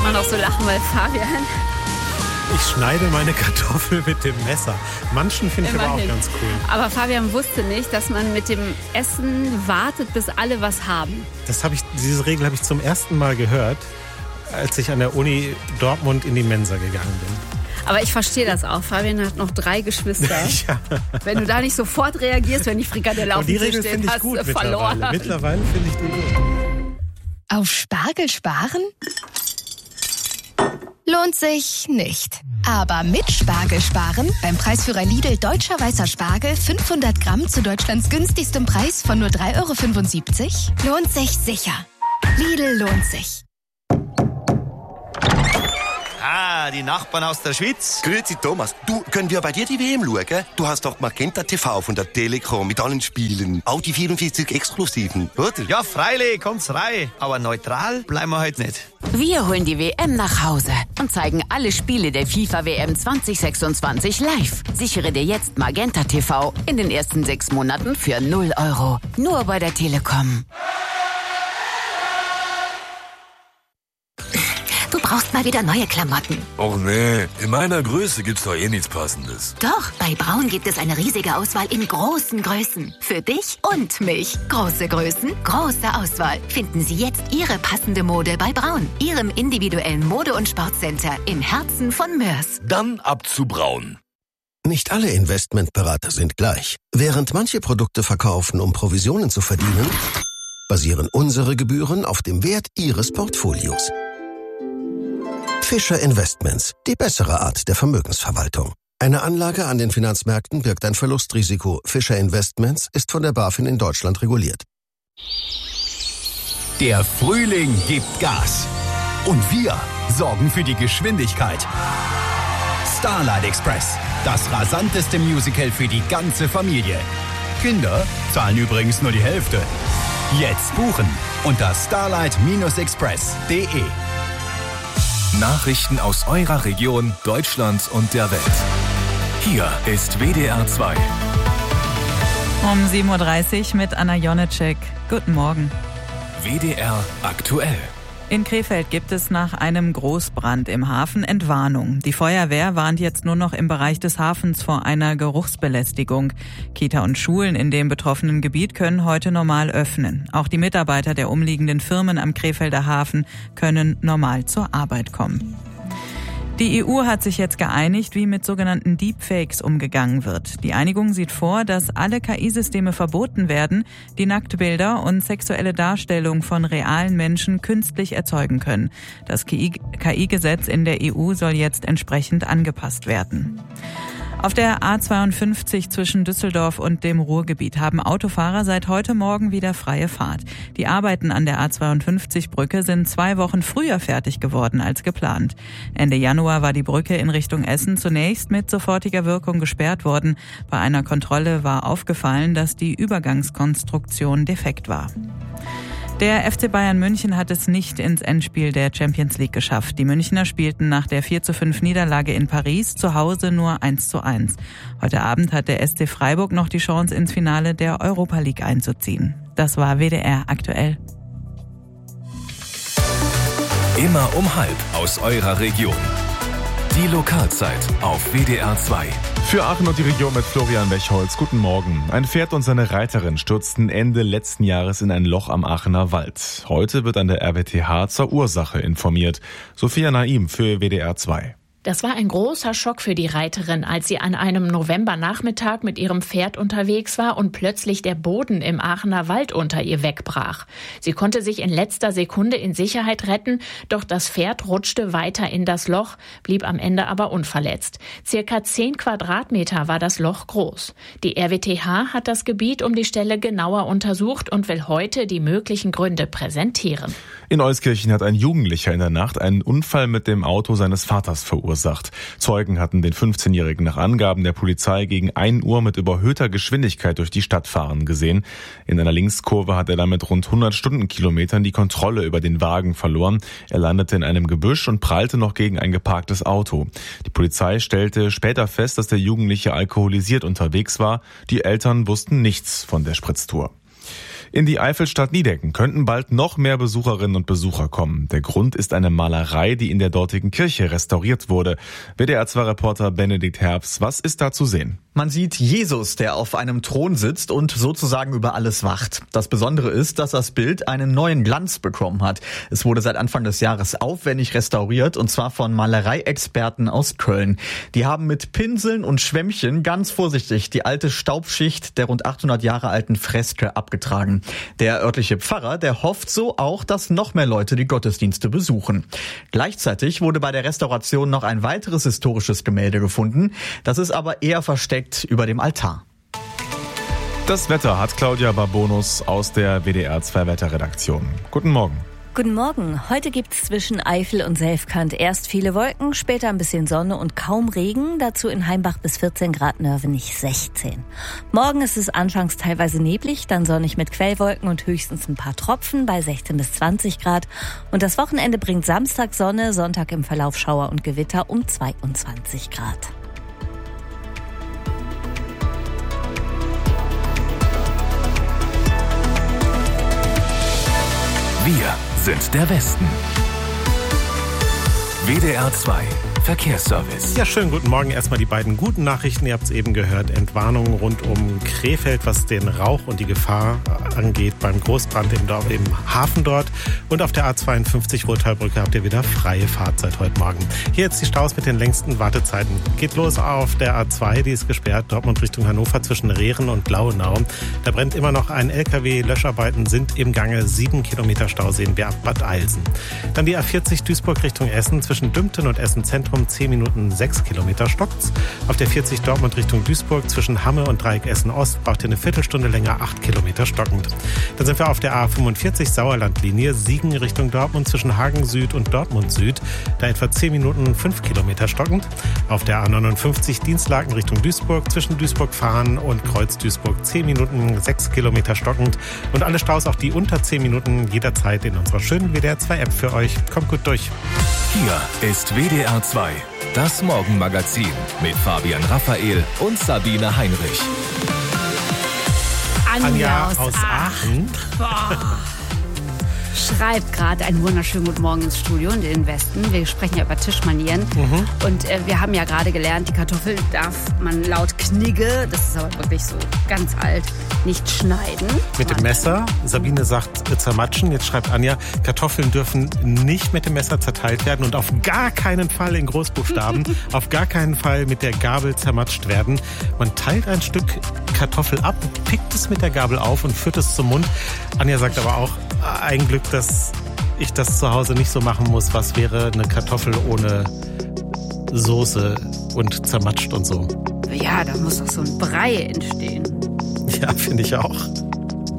immer noch so lachen, weil Fabian... Ich schneide meine Kartoffel mit dem Messer. Manchen finde ich aber auch ganz cool. Aber Fabian wusste nicht, dass man mit dem Essen wartet, bis alle was haben. Diese Regel habe ich zum ersten Mal gehört, als ich an der Uni Dortmund in die Mensa gegangen bin. Aber ich verstehe das auch. Fabian hat noch 3 Geschwister. Ja. Wenn du da nicht sofort reagierst, wenn die Frikadelle auf dem Tisch steht, hast du verloren. Mittlerweile finde ich die gut. Auf Spargel sparen? Lohnt sich nicht. Aber mit Spargel sparen, beim Preisführer Lidl Deutscher Weißer Spargel 500 Gramm zu Deutschlands günstigstem Preis von nur 3,75 €, lohnt sich sicher. Lidl lohnt sich. Ah, die Nachbarn aus der Schweiz. Grüezi Thomas. Du, können wir bei dir die WM schauen? Du hast doch Magenta TV von der Telekom mit allen Spielen. Auch die 44 Exklusiven, oder? Ja, freilich, kommt's rein. Aber neutral bleiben wir heute nicht. Wir holen die WM nach Hause und zeigen alle Spiele der FIFA-WM 2026 live. Sichere dir jetzt Magenta TV in den ersten 6 Monaten für 0 €. Nur bei der Telekom. Du brauchst mal wieder neue Klamotten. Och nee, in meiner Größe gibt's doch eh nichts Passendes. Doch, bei Braun gibt es eine riesige Auswahl in großen Größen. Für dich und mich. Große Größen, große Auswahl. Finden Sie jetzt Ihre passende Mode bei Braun. Ihrem individuellen Mode- und Sportcenter im Herzen von Moers. Dann ab zu Braun. Nicht alle Investmentberater sind gleich. Während manche Produkte verkaufen, um Provisionen zu verdienen, basieren unsere Gebühren auf dem Wert Ihres Portfolios. Fischer Investments, die bessere Art der Vermögensverwaltung. Eine Anlage an den Finanzmärkten birgt ein Verlustrisiko. Fischer Investments ist von der BaFin in Deutschland reguliert. Der Frühling gibt Gas. Und wir sorgen für die Geschwindigkeit. Starlight Express, das rasanteste Musical für die ganze Familie. Kinder zahlen übrigens nur die Hälfte. Jetzt buchen unter starlight-express.de. Nachrichten aus eurer Region, Deutschland und der Welt. Hier ist WDR 2. Um 7.30 Uhr mit Anna Jonecek. Guten Morgen. WDR aktuell. In Krefeld gibt es nach einem Großbrand im Hafen Entwarnung. Die Feuerwehr warnt jetzt nur noch im Bereich des Hafens vor einer Geruchsbelästigung. Kita und Schulen in dem betroffenen Gebiet können heute normal öffnen. Auch die Mitarbeiter der umliegenden Firmen am Krefelder Hafen können normal zur Arbeit kommen. Die EU hat sich jetzt geeinigt, wie mit sogenannten Deepfakes umgegangen wird. Die Einigung sieht vor, dass alle KI-Systeme verboten werden, die Nacktbilder und sexuelle Darstellung von realen Menschen künstlich erzeugen können. Das KI-Gesetz in der EU soll jetzt entsprechend angepasst werden. Auf der A52 zwischen Düsseldorf und dem Ruhrgebiet haben Autofahrer seit heute Morgen wieder freie Fahrt. Die Arbeiten an der A52-Brücke sind 2 Wochen früher fertig geworden als geplant. Ende Januar war die Brücke in Richtung Essen zunächst mit sofortiger Wirkung gesperrt worden. Bei einer Kontrolle war aufgefallen, dass die Übergangskonstruktion defekt war. Der FC Bayern München hat es nicht ins Endspiel der Champions League geschafft. Die Münchner spielten nach der 4:5 Niederlage in Paris zu Hause nur 1:1. Heute Abend hat der SC Freiburg noch die Chance, ins Finale der Europa League einzuziehen. Das war WDR aktuell. Immer um 12:30 aus eurer Region. Die Lokalzeit auf WDR 2. Für Aachen und die Region mit Florian Wechholz. Guten Morgen. Ein Pferd und seine Reiterin stürzten Ende letzten Jahres in ein Loch am Aachener Wald. Heute wird an der RWTH zur Ursache informiert. Sophia Naim für WDR 2. Das war ein großer Schock für die Reiterin, als sie an einem Novembernachmittag mit ihrem Pferd unterwegs war und plötzlich der Boden im Aachener Wald unter ihr wegbrach. Sie konnte sich in letzter Sekunde in Sicherheit retten, doch das Pferd rutschte weiter in das Loch, blieb am Ende aber unverletzt. Circa 10 Quadratmeter war das Loch groß. Die RWTH hat das Gebiet um die Stelle genauer untersucht und will heute die möglichen Gründe präsentieren. In Euskirchen hat ein Jugendlicher in der Nacht einen Unfall mit dem Auto seines Vaters verursacht. Zeugen hatten den 15-Jährigen nach Angaben der Polizei gegen 1 Uhr mit überhöhter Geschwindigkeit durch die Stadt fahren gesehen. In einer Linkskurve hat er dann mit rund 100 Stundenkilometern die Kontrolle über den Wagen verloren. Er landete in einem Gebüsch und prallte noch gegen ein geparktes Auto. Die Polizei stellte später fest, dass der Jugendliche alkoholisiert unterwegs war. Die Eltern wussten nichts von der Spritztour. In die Eifelstadt Niedecken könnten bald noch mehr Besucherinnen und Besucher kommen. Der Grund ist eine Malerei, die in der dortigen Kirche restauriert wurde. WDR-2-Reporter Benedikt Herbst, was ist da zu sehen? Man sieht Jesus, der auf einem Thron sitzt und sozusagen über alles wacht. Das Besondere ist, dass das Bild einen neuen Glanz bekommen hat. Es wurde seit Anfang des Jahres aufwendig restauriert und zwar von Malereiexperten aus Köln. Die haben mit Pinseln und Schwämmchen ganz vorsichtig die alte Staubschicht der rund 800 Jahre alten Freske abgetragen. Der örtliche Pfarrer, der hofft so auch, dass noch mehr Leute die Gottesdienste besuchen. Gleichzeitig wurde bei der Restauration noch ein weiteres historisches Gemälde gefunden. Das ist aber eher versteckt über dem Altar. Das Wetter hat Claudia Barbonus aus der WDR-2-Wetterredaktion. Guten Morgen. Guten Morgen. Heute gibt's zwischen Eifel und Selfkant erst viele Wolken, später ein bisschen Sonne und kaum Regen. Dazu in Heimbach bis 14 Grad, Nörvenich 16. Morgen ist es anfangs teilweise neblig, dann sonnig mit Quellwolken und höchstens ein paar Tropfen bei 16 bis 20 Grad. Und das Wochenende bringt Samstag Sonne, Sonntag im Verlauf Schauer und Gewitter um 22 Grad. Wir sind der Westen. WDR 2 Verkehrsservice. Ja, schönen guten Morgen. Erstmal die beiden guten Nachrichten. Ihr habt es eben gehört. Entwarnung rund um Krefeld, was den Rauch und die Gefahr angeht beim Großbrand im Hafen dort. Und auf der A52 Rottalbrücke habt ihr wieder freie Fahrt seit heute Morgen. Hier jetzt die Staus mit den längsten Wartezeiten. Geht los auf der A2, die ist gesperrt. Dortmund Richtung Hannover zwischen Rehren und Lauenau. Da brennt immer noch ein LKW. Löscharbeiten sind im Gange. 7 Kilometer Stau sehen wir ab Bad Eilsen. Dann die A40 Duisburg Richtung Essen zwischen Dümpten und Essen Zentrum. 10 Minuten 6 Kilometer stockt's. Auf der 40 Dortmund Richtung Duisburg zwischen Hamme und Dreieck Essen Ost braucht ihr eine Viertelstunde länger, 8 Kilometer stockend. Dann sind wir auf der A45 Sauerlandlinie Siegen Richtung Dortmund zwischen Hagen Süd und Dortmund Süd. Da etwa 10 Minuten 5 Kilometer stockend. Auf der A59 Dienstlaken Richtung Duisburg zwischen Duisburg-Fahn und Kreuz-Duisburg 10 Minuten 6 Kilometer stockend. Und alle Staus, auch die unter 10 Minuten, jederzeit in unserer schönen WDR 2 App für euch. Kommt gut durch. Hier ist WDR 2, das Morgenmagazin mit Fabian Raphael und Sabine Heinrich. Anja aus Aachen. Schreibt gerade einen wunderschönen guten Morgen ins Studio in den Westen. Wir sprechen ja über Tischmanieren. Und wir haben ja gerade gelernt, die Kartoffel darf man laut Knigge, das ist aber wirklich so ganz alt, nicht schneiden. Mit dem Messer. Sabine sagt zermatschen. Jetzt schreibt Anja, Kartoffeln dürfen nicht mit dem Messer zerteilt werden und auf gar keinen Fall in Großbuchstaben, auf gar keinen Fall mit der Gabel zermatscht werden. Man teilt ein Stück Kartoffel ab, pickt es mit der Gabel auf und führt es zum Mund. Anja sagt aber auch, ein Glück, dass ich das zu Hause nicht so machen muss. Was wäre eine Kartoffel ohne Soße und zermatscht und so? Ja, da muss doch so ein Brei entstehen. Ja, finde ich auch.